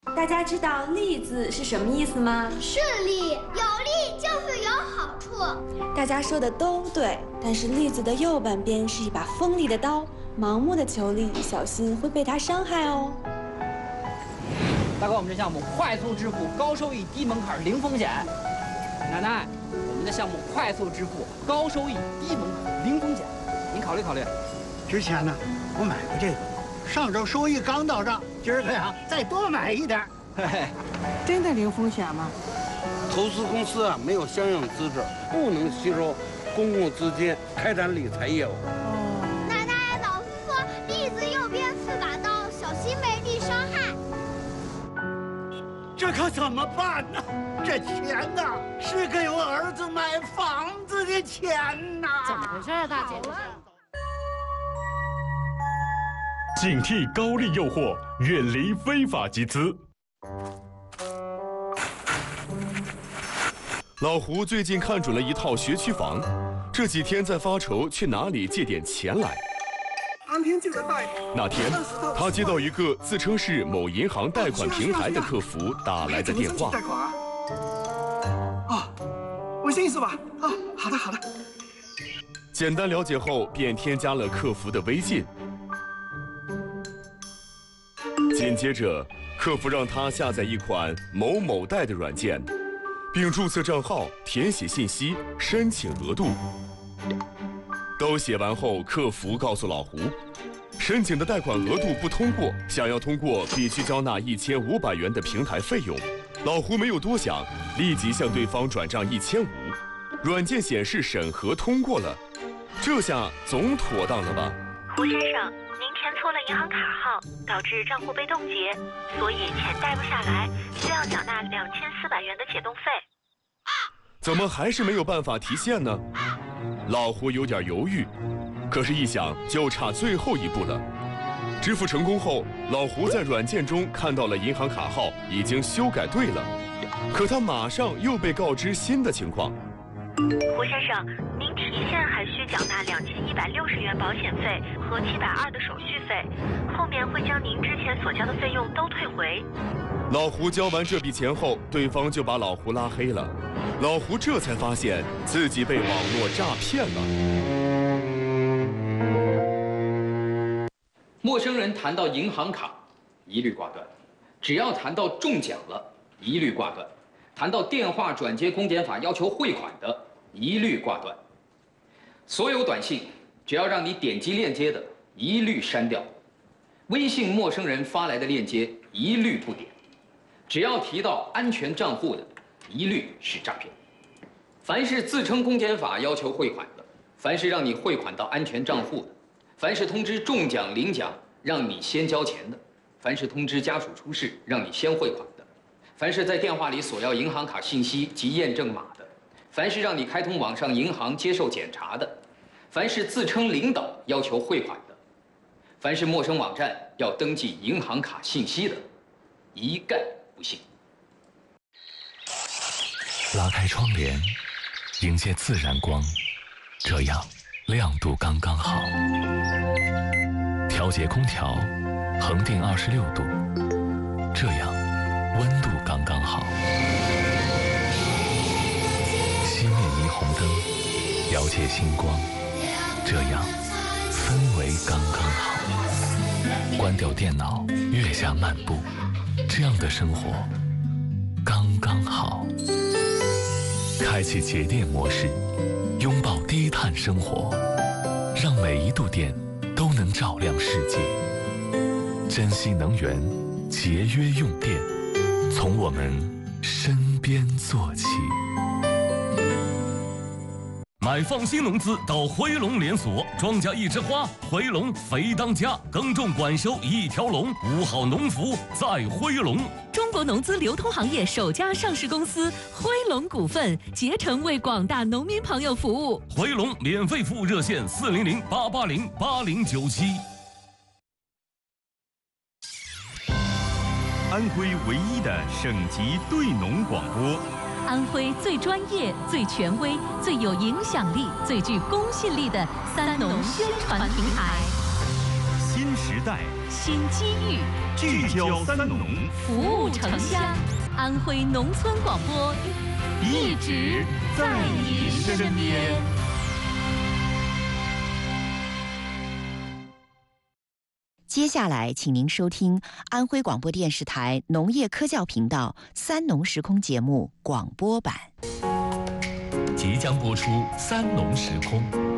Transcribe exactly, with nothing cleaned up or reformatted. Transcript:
大家知道“利”字是什么意思吗？ 顺利，有利就是有好处。 大家说的都对，但是“利”字的右半边是一把锋利的刀，盲目的求利，小心会被它伤害哦。 大哥，我们这项目快速致富，高收益，低门槛，零风险。奶奶，我们的项目快速致富，高收益，低门槛，零风险，您考虑考虑。 之前呢，我买过这个，上周收益刚到账，今儿个呀再多买一点。 嘿嘿， 真的零风险吗？ 投资公司啊没有相应资质，不能吸收公共资金开展理财业务。 哦，奶奶，老师说利字右边是把刀，小心被利伤害。 这可怎么办呢？这钱呐，是给我儿子买房子的钱呐！ 怎么回事啊，大姐？ 警惕高利诱惑，远离非法集资。老胡最近看准了一套学区房，这几天在发愁去哪里借点钱来。 当天就得贷。 那天，他接到一个自称是某银行贷款平台的客服打来的电话。 贷款啊？啊，微信是吧？啊，好的好的。 简单了解后，便添加了客服的微信。紧接着，客服让他下载一款某某贷的软件，并注册账号、填写信息、申请额度。都写完后，客服告诉老胡，申请的贷款额度不通过，想要通过必须交纳一千五百元的平台费用。老胡没有多想，立即向对方转账一千五。软件显示审核通过了，这下总妥当了吧？ 胡先生，您填错了银行卡号，导致账户被冻结，所以钱贷不下来，需要缴纳两千四百元的解冻费。 怎么还是没有办法提现呢？老胡有点犹豫，可是一想就差最后一步了。支付成功后，老胡在软件中看到了银行卡号已经修改对了，可他马上又被告知新的情况。 胡先生，您提现还需缴纳两千一百六十元保险费和七百二的手续费，后面会将您之前所交的费用都退回。 老胡交完这笔钱后，对方就把老胡拉黑了。老胡这才发现自己被网络诈骗了。 陌生人谈到银行卡，一律挂断；只要谈到中奖了，一律挂断；谈到电话转接公检法要求汇款的，一律挂断。所有短信只要让你点击链接的，一律删掉；微信陌生人发来的链接，一律不点；只要提到安全账户的，一律是诈骗。凡是自称公检法要求汇款的，凡是让你汇款到安全账户的，凡是通知中奖领奖让你先交钱的，凡是通知家属出事让你先汇款的，凡是在电话里索要银行卡信息及验证码的，凡是让你开通网上银行接受检查的，凡是自称领导要求汇款的，凡是陌生网站要登记银行卡信息的，一概不信。 拉开窗帘，迎接自然光，这样亮度刚刚好。调节空调，恒定二十六度，这样温度刚刚好。熄灭霓虹灯，遥借星光，这样氛围刚刚好。关掉电脑，月下漫步，这样的生活刚刚好。开启节电模式，拥抱低碳生活，让每一度电都能照亮世界。珍惜能源，节约用电，从我们身边做起。 买放心农资到辉龙连锁，庄稼一枝花，辉龙肥当家，耕种管收一条龙，五好农服在辉龙。 中国农资流通行业首家上市公司辉龙股份，竭诚为广大农民朋友服务。 辉龙免费服务热线：四零零八八零八零九七。 安徽唯一的省级对农广播。 安徽最专业、最权威、最有影响力、最具公信力的三农宣传平台。 新时时代， 新机遇， 聚焦三农， 服务城乡。安徽农村广播，一直在你身边。 接下来，请您收听安徽广播电视台农业科教频道《三农时空》节目广播版。 即将播出《三农时空》。